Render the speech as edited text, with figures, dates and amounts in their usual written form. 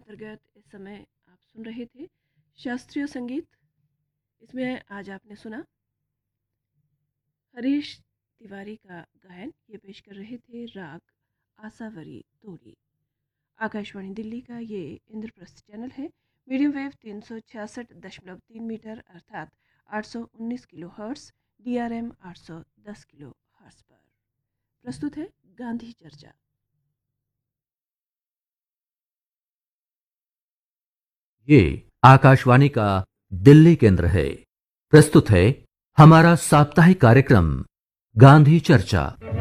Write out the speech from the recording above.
अंतर्गत इस समय आप सुन रहे थे शास्त्रीय संगीत। इसमें आज आपने सुना हरीश तिवारी का गायन। ये पेश कर रहे थे राग आसावरी तोरी। आकाशवाणी दिल्ली का ये इंद्रप्रस्थ चैनल है। मीडियम वेव 366.3 मीटर अर्थात 819 kilo hertz, DRM 810 kilo hertz पर प्रस्तुत है गांधी चर्चा। ये आकाशवाणी का दिल्ली केंद्र है। प्रस्तुत है हमारा साप्ताहिक कार्यक्रम गांधी चर्चा।